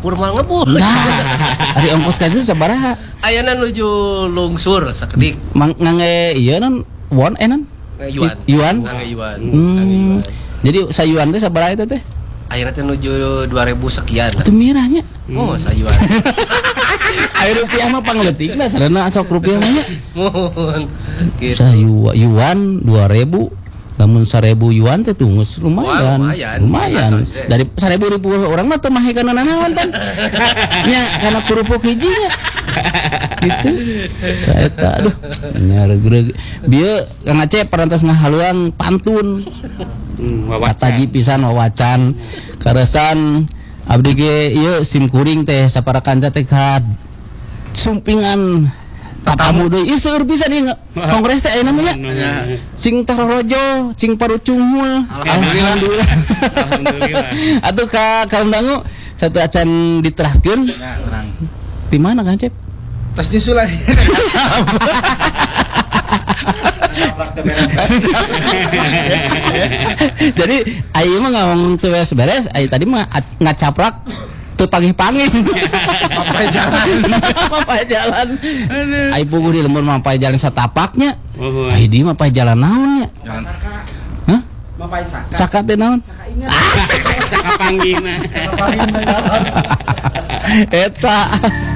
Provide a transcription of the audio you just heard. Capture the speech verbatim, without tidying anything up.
dapur mah ngebul. Nah, ari ongkos ka itu sabaraha? Ayeuna nuju lungsur sakedik. Mang ngangge ieu nan won eh nan? Yuan. Yuan. Ngangge yuan. Hmm. Jadi sayuan teh sabaraha eta teh? Ayeuna teh nuju dua ribu sekian. Itu mirahnya. Oh, sayuan. Ayo rupiah mah pangletikna sarana sok rupiah mah nya. Mun. Gitu. Sayuan yuan dua ribu. Lamun seribu yuan teh tunggus lumayan. Wah, lumayan. Lumayan. Dari seribu ribu orang mah teu mahe kana nanaon tan. Nya kana kerupuk hiji nya. Gitu. Eta aduh nya regreg. Bieu Kang Aceh parantos ngahaluang pantun. Hmm, wawacan. Kataji pisan wawacan. Karesan abdi ge ieu sim kuring teh saparakan teh ka sumpingan tatamu deui. Ieu seueur pisan ieu kongres teh ayeuna mah nya. Sing tarorojo, sing parucungul. Alhamdulillah. Alhamdulillah. Atuh ka ka undangu satu acan diteraskeun. Ya, tenang. Di mana Kang Cep? Tos nyusulan. Jadi ayeuna mah ngomong teu beres, ayeuna tadi mah ngacaprak teu panggih-panggih. Papai jalan. Mapai jalan. Ai puguh di lembur mapai jalan satapaknya. Oh, Ai di mapai jalan naon nya? Jalan. Hah? Mapai saka. Saka teh naon? Saka ingat. saka panggihna. Saka panggil jalan. Eta